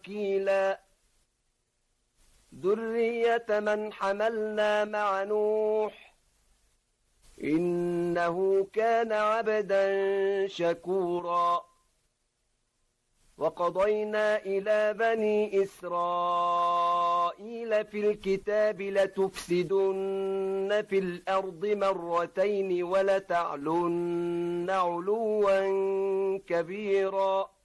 وكيلا ذرية من حملنا مع نوح إنه كان عبدا شكورا وقضينا إلى بني إسرائيل في الكتاب لتفسدن في الأرض مرتين ولتعلن علوا كبيرا